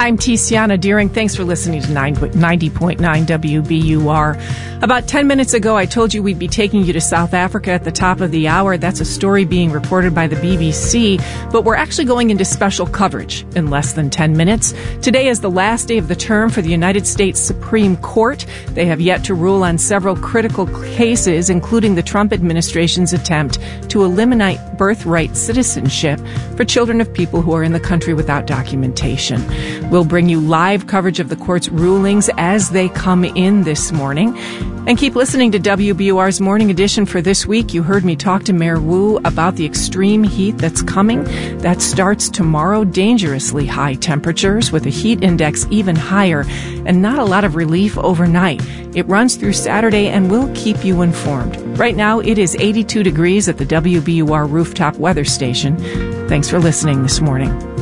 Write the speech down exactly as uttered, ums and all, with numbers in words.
I'm Tiziana Deering. Thanks for listening to ninety point nine W B U R. About ten minutes ago, I told you we'd be taking you to South Africa at the top of the hour. That's a story being reported by the B B C, but we're actually going into special coverage in less than ten minutes. Today is the last day of the term for the United States Supreme Court. They have yet to rule on several critical cases, including the Trump administration's attempt to eliminate birthright citizenship for children of people who are in the country without documentation. We'll bring you live coverage of the court's rulings as they come in this morning. And keep listening to W B U R's Morning Edition for this week. You heard me talk to Mayor Wu about the extreme heat that's coming. That starts tomorrow. Dangerously high temperatures with a heat index even higher and not a lot of relief overnight. It runs through Saturday and will keep you informed. Right now, it is eighty-two degrees at the W B U R rooftop weather station. Thanks for listening this morning.